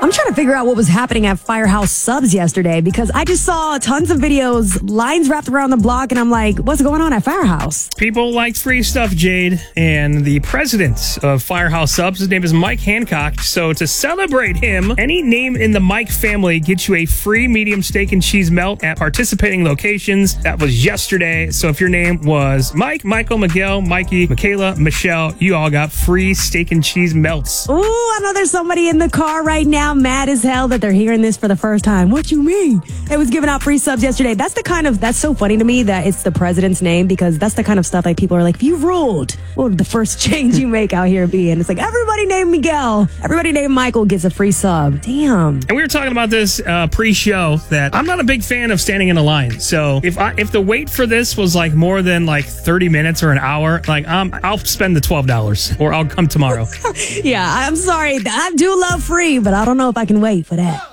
I'm trying to figure out what was happening at Firehouse Subs yesterday because I just saw tons of videos, lines wrapped around the block, and I'm like, what's going on at Firehouse? People like free stuff, Jade, and the president of Firehouse Subs, his name is Mike Hancock. So to celebrate him, any name in the Mike family gets you a free medium steak and cheese melt at participating locations. That was yesterday. So if your name was Mike, Michael, Miguel, Mikey, Michaela, Michelle, you all got free steak and cheese melts. Ooh, I know there's somebody in the car right now mad as hell that they're hearing this for the first time. What you mean? It was giving out free subs yesterday. That's so funny to me that it's the president's name because that's the kind of stuff like people are like, if you ruled, what would the first change you make out here be? And it's like, everybody named Miguel, everybody named Michael gets a free sub. Damn. And we were talking about this pre-show that I'm not a big fan of standing in a line. So if the wait for this was like more than like 30 minutes or an hour, like I'll spend the $12 or I'll come tomorrow. Yeah, I'm sorry. I do love free, but I don't know if I can wait for that.